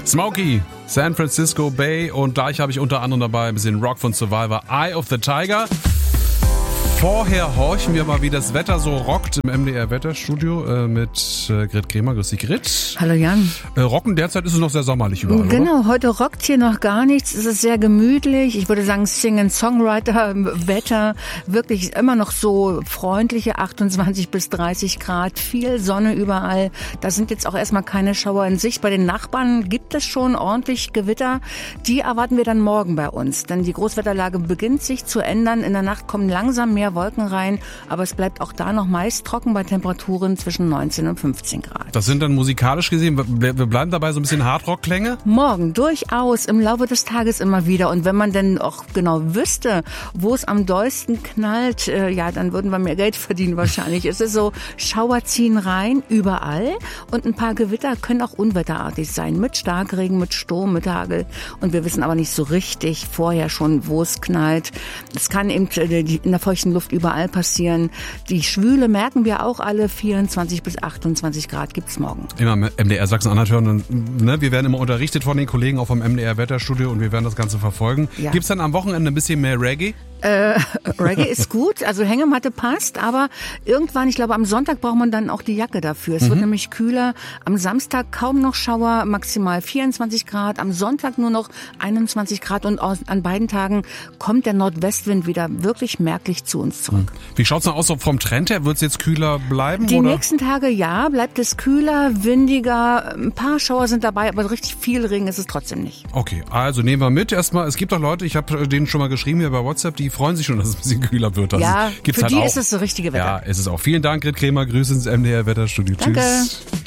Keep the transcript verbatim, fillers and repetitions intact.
Smokey, San Francisco Bay und gleich habe ich unter anderem dabei ein bisschen Rock von Survivor, Eye of the Tiger. Vorher horchen wir mal, wie das Wetter so rockt im M D R-Wetterstudio äh, mit äh, Grit Kremer. Grüß dich, Grit. Hallo Jan. Äh, rocken, derzeit ist es noch sehr sommerlich überall, Genau, oder? heute rockt hier noch gar nichts. Es ist sehr gemütlich. Ich würde sagen Sing-and-Songwriter-Wetter. Wirklich immer noch so freundliche achtundzwanzig bis dreißig Grad. Viel Sonne überall. Da sind jetzt auch erstmal keine Schauer in Sicht. Bei den Nachbarn gibt es schon ordentlich Gewitter. Die erwarten wir dann morgen bei uns. Denn die Großwetterlage beginnt sich zu ändern. In der Nacht kommen langsam mehr Wolken rein, aber es bleibt auch da noch meist trocken bei Temperaturen zwischen neunzehn und fünfzehn Grad. Das sind dann musikalisch gesehen, wir, wir bleiben dabei so ein bisschen Hardrock-Klänge? Morgen durchaus, im Laufe des Tages immer wieder. Und wenn man denn auch genau wüsste, wo es am dollsten knallt, äh, ja, dann würden wir mehr Geld verdienen wahrscheinlich. Es ist so, Schauer ziehen rein, überall. Und ein paar Gewitter können auch unwetterartig sein, mit Starkregen, mit Sturm, mit Hagel. Und wir wissen aber nicht so richtig vorher schon, wo es knallt. Es kann eben in der feuchten Luft überall passieren. Die Schwüle merken wir auch alle, vierundzwanzig bis achtundzwanzig Grad gibt's morgen. Immer M D R Sachsen-Anhalt hören. Und, ne, wir werden immer unterrichtet von den Kollegen auch vom M D R Wetterstudio und wir werden das Ganze verfolgen. Ja. Gibt's dann am Wochenende ein bisschen mehr Reggae? Äh, Reggae ist gut, also Hängematte passt, aber irgendwann, ich glaube am Sonntag braucht man dann auch die Jacke dafür. Es mhm. wird nämlich kühler. Am Samstag kaum noch Schauer, maximal vierundzwanzig Grad. Am Sonntag nur noch einundzwanzig Grad und an beiden Tagen kommt der Nordwestwind wieder wirklich merklich zu uns zurück. Wie schaut's noch aus so vom Trend her? Wird's jetzt kühler bleiben? Die oder? nächsten Tage ja, bleibt es kühler, windiger. Ein paar Schauer sind dabei, aber richtig viel Regen ist es trotzdem nicht. Okay, also nehmen wir mit. Erstmal, es gibt auch Leute, ich habe denen schon mal geschrieben hier bei WhatsApp, die freuen sich schon, dass es ein bisschen kühler wird. Das ja, gibt's für halt die auch. ist es das richtige Wetter. Ja, ist es auch. Vielen Dank, Grit Kremer. Grüße ins M D R Wetterstudio. Danke. Tschüss.